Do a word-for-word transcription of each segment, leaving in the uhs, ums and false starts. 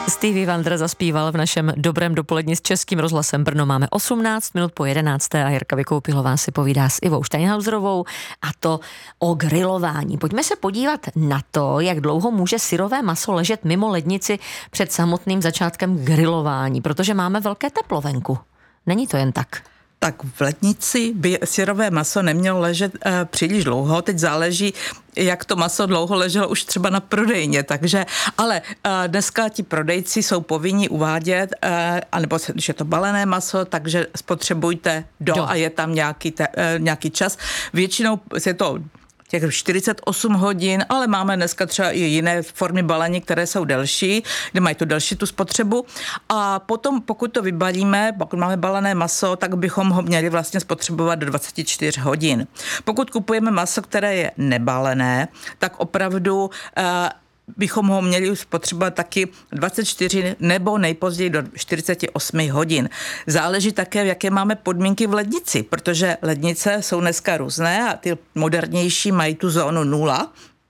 Stevie Wonder zaspíval v našem dobrém dopoledni s Českým rozhlasem Brno. Máme osmnáct minut po jedenácté a Jirka Vykoupilová si povídá s Ivou Steinhauserovou, a to o grilování. Pojďme se podívat na to, jak dlouho může syrové maso ležet mimo lednici před samotným začátkem grilování, protože máme velké teplo venku. Není to jen tak. Tak v lednici by syrové maso nemělo ležet e, příliš dlouho. Teď záleží, jak to maso dlouho leželo už třeba na prodejně. Takže, ale e, dneska ti prodejci jsou povinni uvádět, e, anebo když je to balené maso, takže spotřebujte do, do. a je tam nějaký, te, e, nějaký čas. Většinou je to těch čtyřicet osm hodin, ale máme dneska třeba i jiné formy balení, které jsou delší, kde mají tu delší tu spotřebu. A potom, pokud to vybalíme, pokud máme balené maso, tak bychom ho měli vlastně spotřebovat do dvacet čtyři hodin. Pokud kupujeme maso, které je nebalené, tak opravdu uh, bychom ho měli spotřebovat taky dvacet čtyři nebo nejpozději do čtyřicet osm hodin. Záleží také, jaké máme podmínky v lednici, protože lednice jsou dneska různé a ty modernější mají tu zónu nula,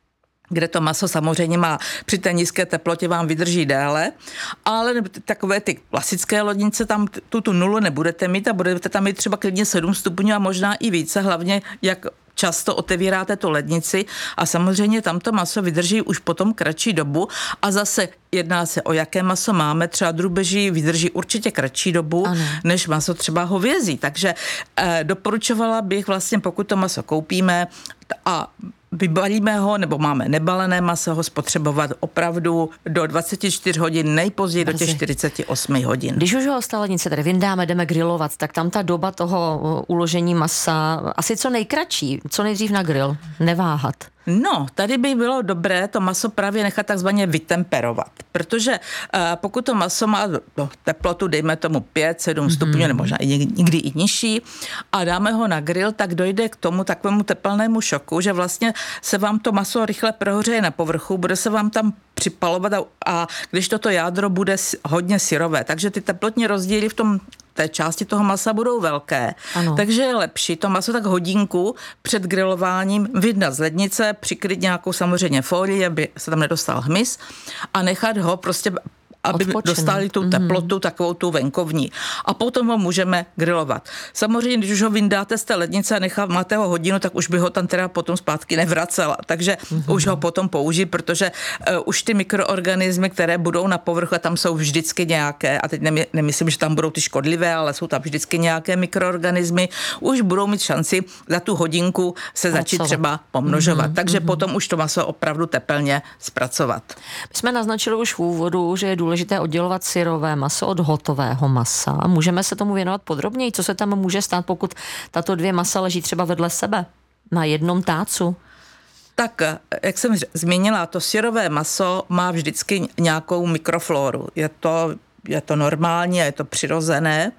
kde to maso samozřejmě má při té nízké teplotě vám vydrží déle, ale takové ty klasické lednice, tam tu, tu nulu nebudete mít a budete tam mít třeba klidně sedm stupňů a možná i více, hlavně jak často otevíráte tu lednici a samozřejmě tam to maso vydrží už potom kratší dobu a zase jedná se o jaké maso máme, třeba drůbeží vydrží určitě kratší dobu, ano, než maso třeba hovězí, takže eh, doporučovala bych vlastně, pokud to maso koupíme a vybalíme ho, nebo máme nebalené maso, ho spotřebovat opravdu do dvacet čtyři hodin, nejpozději do těch čtyřicet osm hodin. Když už ho z té lednice tady vyndáme, jdeme grilovat, tak tam ta doba toho uložení masa asi co nejkratší, co nejdřív na grill, neváhat. No, tady by bylo dobré to maso právě nechat takzvaně vytemperovat, protože uh, pokud to maso má no, teplotu, dejme tomu pět sedm mm-hmm. stupňů, nebo možná i někdy i nižší, a dáme ho na grill, tak dojde k tomu takovému tepelnému šoku, že vlastně se vám to maso rychle prohořeje na povrchu, bude se vám tam připalovat a, a když toto jádro bude hodně syrové, takže ty teplotní rozdíly v tom té části toho masa budou velké. Ano. Takže je lepší to maso tak hodinku před grilováním vydat z lednice, přikryt nějakou samozřejmě folii, aby se tam nedostal hmyz a nechat ho prostě, aby Odpočinu. dostali tu teplotu, mm-hmm. takovou tu venkovní. A potom ho můžeme grilovat. Samozřejmě, když už ho vyndáte z té lednice a nechá, máte ho hodinu, tak už by ho tam teda potom zpátky nevracela. Takže mm-hmm. už ho potom použij, protože uh, už ty mikroorganismy, které budou na povrchu, tam jsou vždycky nějaké, a teď nemy, nemyslím, že tam budou ty škodlivé, ale jsou tam vždycky nějaké mikroorganismy, už budou mít šanci za tu hodinku se začít Pracovat. třeba pomnožovat. Mm-hmm. Takže mm-hmm. potom už to maso opravdu tepelně zpracovat. My jsme naznačili už v úvodu, že je důležité důležité oddělovat syrové maso od hotového masa. Můžeme se tomu věnovat podrobněji? Co se tam může stát, pokud tato dvě masa leží třeba vedle sebe na jednom tácu? Tak, jak jsem zmínila, to syrové maso má vždycky nějakou mikroflóru. Je to, je to normální a je to přirozené.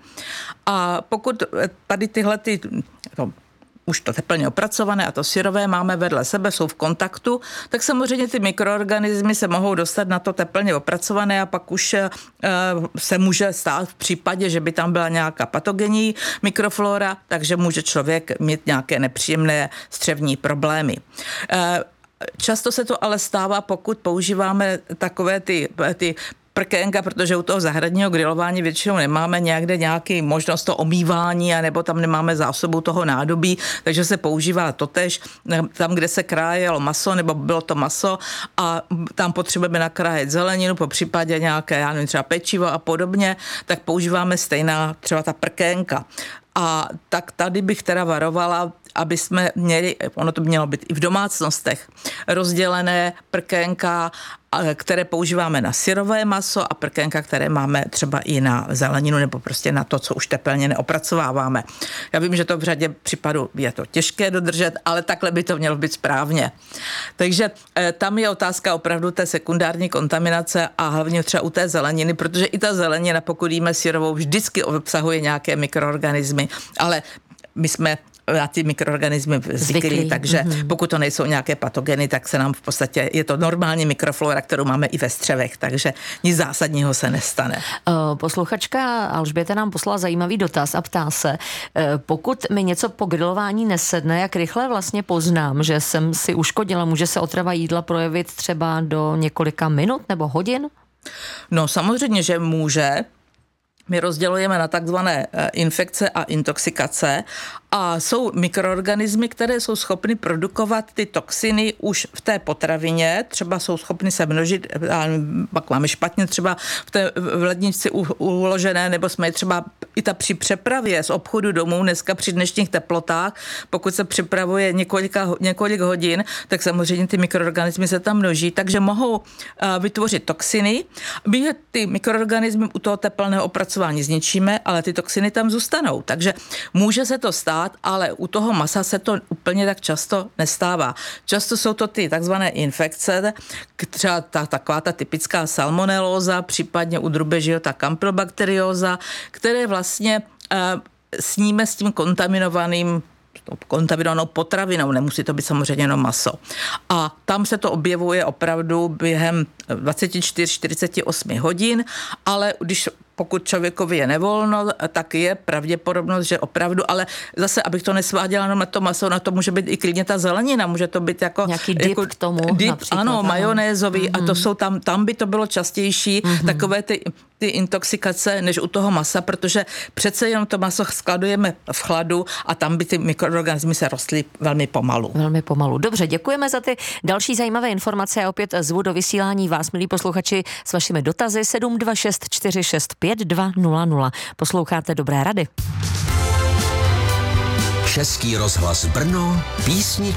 A pokud tady tyhle ty... To, už to teplně opracované a to syrové máme vedle sebe, jsou v kontaktu, tak samozřejmě ty mikroorganismy se mohou dostat na to teplně opracované a pak už uh, se může stát v případě, že by tam byla nějaká patogenní mikroflora, takže může člověk mít nějaké nepříjemné střevní problémy. Uh, často se to ale stává, pokud používáme takové ty, ty prkénka, protože u toho zahradního grilování většinou nemáme někde nějaký možnost to omývání, anebo tam nemáme zásobu toho nádobí, takže se používá totéž tam, kde se krájelo maso, nebo bylo to maso a tam potřebujeme nakrájet zeleninu, po případě nějaké, já nevím, třeba pečivo a podobně, tak používáme stejná třeba ta prkénka. A tak tady bych teda varovala, aby jsme měli, ono to mělo být i v domácnostech, rozdělené prkénka, které používáme na syrové maso a prkénka, které máme třeba i na zeleninu nebo prostě na to, co už tepelně neopracováváme. Já vím, že to v řadě případů je to těžké dodržet, ale takhle by to mělo být správně. Takže eh, tam je otázka opravdu té sekundární kontaminace a hlavně třeba u té zeleniny, protože i ta zelenina, pokud jíme syrovou, vždycky obsahuje nějaké mikroorganismy, ale my jsme na ty mikroorganismy zvyklí, takže mm-hmm. pokud to nejsou nějaké patogeny, tak se nám v podstatě, je to normální mikroflora, kterou máme i ve střevech, takže nic zásadního se nestane. Posluchačka Alžběta nám poslala zajímavý dotaz a ptá se, pokud mi něco po grilování nesedne, jak rychle vlastně poznám, že jsem si uškodila, může se otrava jídla projevit třeba do několika minut nebo hodin? No samozřejmě, že může. My rozdělujeme na takzvané infekce a intoxikace a jsou mikroorganismy, které jsou schopny produkovat ty toxiny už v té potravině, třeba jsou schopny se množit, pak máme špatně třeba v té v lednici uložené, nebo jsme je třeba i ta při přepravě z obchodu domů dneska při dnešních teplotách, pokud se připravuje několika, několik hodin, tak samozřejmě ty mikroorganismy se tam množí, takže mohou vytvořit toxiny. My ty mikroorganismy u toho tepelného opracování zničíme, ale ty toxiny tam zůstanou. Takže může se to stát, ale u toho masa se to úplně tak často nestává. Často jsou to ty takzvané infekce, třeba ta, taková ta typická salmonelóza, případně u drůbežího ta campylobakterióza, které vlastně uh, sníme s tím kontaminovaným kontaminovanou potravinou, nemusí to být samozřejmě jenom maso. A tam se to objevuje opravdu během dvacet čtyři až čtyřicet osm hodin, ale když pokud člověkovi je nevolno, tak je pravděpodobnost, že opravdu, ale zase, abych to nesváděla jenom na to maso, na to může být i klidně ta zelenina, může to být jako... Nějaký dip jako, k tomu dip, například. Ano, ano. majonézový mm-hmm. a to jsou tam, tam by to bylo častější, mm-hmm. takové ty, ty intoxikace, než u toho masa, protože přece jenom to maso skladujeme v chladu a tam by ty mikroorganismy se rostly velmi pomalu. Velmi pomalu. Dobře, děkujeme za ty další zajímavé informace a opět zvu do vysílání vás, milí posluchači, s vašimi dotazy sedm dva šest čtyři šest pět dva nula nula. Posloucháte Dobré rady. Český rozhlas Brno, písni